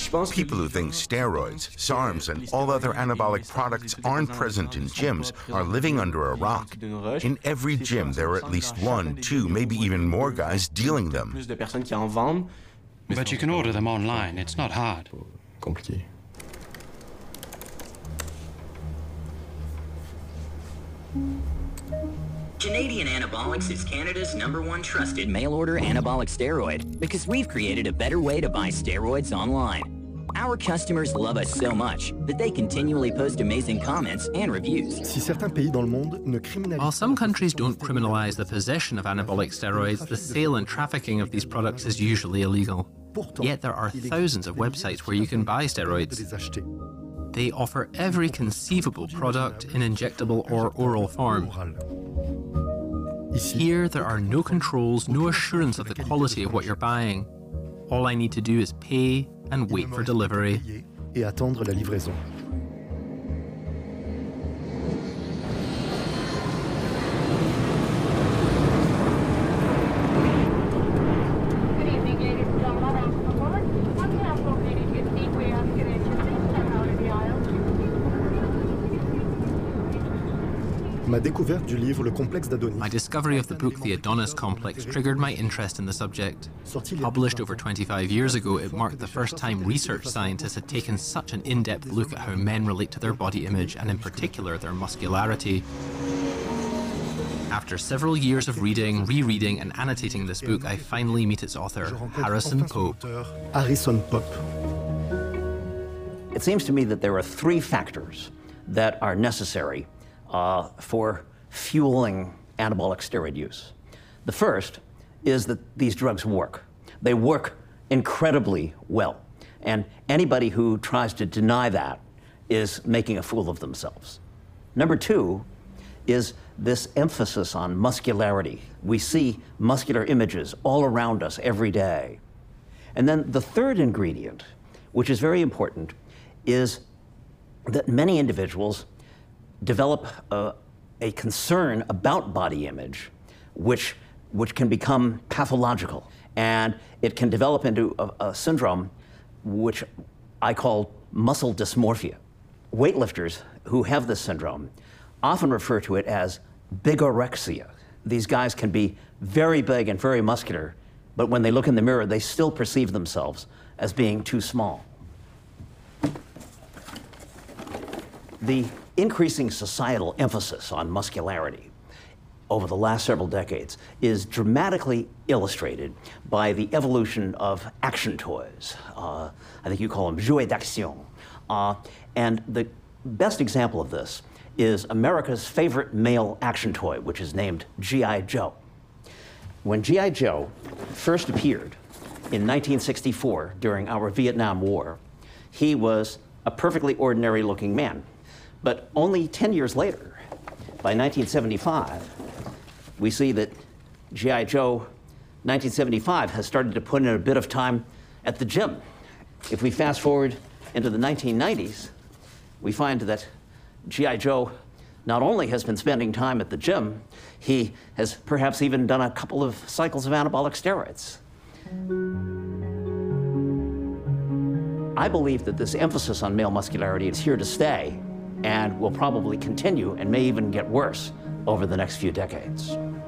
People who think steroids, SARMs, and all other anabolic products aren't present in gyms are living under a rock. In every gym, there are at least 1, 2, maybe even more guys dealing them. But you can order them online. It's not hard. Canadian Anabolics is Canada's #1 trusted mail-order anabolic steroid because we've created a better way to buy steroids online. Our customers love us so much that they continually post amazing comments and reviews. While some countries don't criminalize the possession of anabolic steroids, the sale and trafficking of these products is usually illegal. Yet there are thousands of websites where you can buy steroids. They offer every conceivable product in injectable or oral form. Here, there are no controls, no assurance of the quality of what you're buying. All I need to do is pay and wait for delivery. Ma découverte du livre Le Complexe d'Adonis. My discovery of the book The Adonis Complex triggered my interest in the subject. Published over 25 years ago, it marked the first time research scientists had taken such an in-depth look at how men relate to their body image, and in particular their muscularity. After several years of reading, rereading, and annotating this book, I finally meet its author, Harrison Pope. Harrison Pope. It seems to me that there are 3 factors that are necessary for fueling anabolic steroid use. The first is that these drugs work. They work incredibly well. And anybody who tries to deny that is making a fool of themselves. Number 2 is this emphasis on muscularity. We see muscular images all around us every day. And then the third ingredient, which is very important, is that many individuals develop a concern about body image, which can become pathological. And it can develop into a syndrome which I call muscle dysmorphia. Weightlifters who have this syndrome often refer to it as bigorexia. These guys can be very big and very muscular, but when they look in the mirror, they still perceive themselves as being too small. The increasing societal emphasis on muscularity over the last several decades is dramatically illustrated by the evolution of action toys. I think you call them jouets d'action. And the best example of this is America's favorite male action toy, which is named G.I. Joe. When G.I. Joe first appeared in 1964 during our Vietnam War, he was a perfectly ordinary looking man. But only 10 years later, by 1975, we see that G.I. Joe 1975 has started to put in a bit of time at the gym. If we fast forward into the 1990s, we find that G.I. Joe not only has been spending time at the gym, he has perhaps even done a couple of cycles of anabolic steroids. I believe that this emphasis on male muscularity is here to stay and will probably continue and may even get worse over the next few decades.